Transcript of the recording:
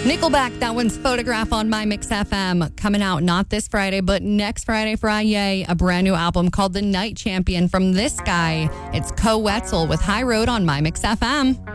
Nickelback, that one's Photograph on My Mix FM. Coming out not this Friday, but next Friday, a brand new album called The Night Champion from this guy. It's Co Wetzel with High Road on My Mix FM.